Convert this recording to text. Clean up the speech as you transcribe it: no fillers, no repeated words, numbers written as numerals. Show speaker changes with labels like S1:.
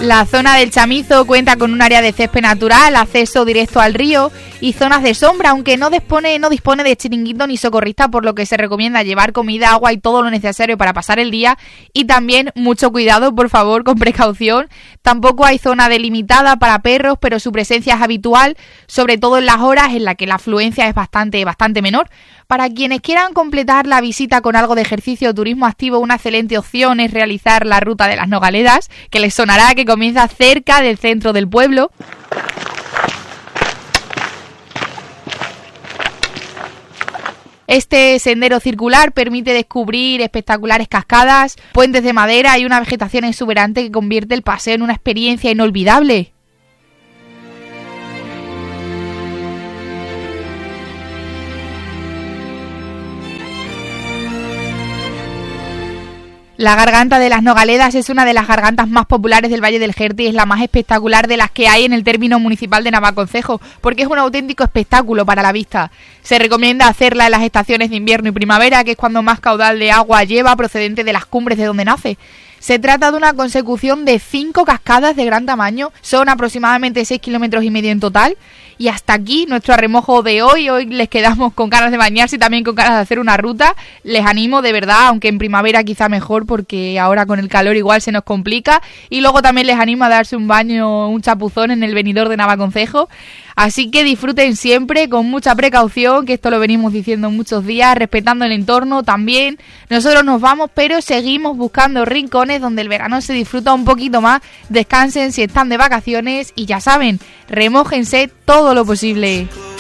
S1: La zona del Chamizo cuenta con un área de césped natural, acceso directo al río y zonas de sombra, aunque no dispone de chiringuito ni socorrista, por lo que se recomienda llevar comida, agua y todo lo necesario para pasar el día. Y también mucho cuidado, por favor, con precaución. Tampoco hay zona delimitada para perros, pero su presencia es habitual, sobre todo en las horas en las que la afluencia es bastante menor. Para quienes quieran completar la visita con algo de ejercicio o turismo activo, una excelente opción es realizar la ruta de las Nogaledas, que les sonará que comienza cerca del centro del pueblo. Este sendero circular permite descubrir espectaculares cascadas, puentes de madera y una vegetación exuberante que convierte el paseo en una experiencia inolvidable. La garganta de las Nogaledas es una de las gargantas más populares del Valle del Jerte y es la más espectacular de las que hay en el término municipal de Navaconcejo, porque es un auténtico espectáculo para la vista. Se recomienda hacerla en las estaciones de invierno y primavera, que es cuando más caudal de agua lleva procedente de las cumbres de donde nace. Se trata de una consecución de 5 cascadas de gran tamaño, son aproximadamente 6,5 kilómetros en total. Y hasta aquí nuestro arremojo de hoy. Hoy les quedamos con ganas de bañarse y también con ganas de hacer una ruta. Les animo de verdad, aunque en primavera quizá mejor porque ahora con el calor igual se nos complica. Y luego también les animo a darse un baño, un chapuzón en el venidor de Navaconcejo. Así que disfruten siempre con mucha precaución, que esto lo venimos diciendo muchos días, respetando el entorno también. Nosotros nos vamos, pero seguimos buscando rincones donde el verano se disfruta un poquito más. Descansen si están de vacaciones y ya saben, remójense todo lo posible.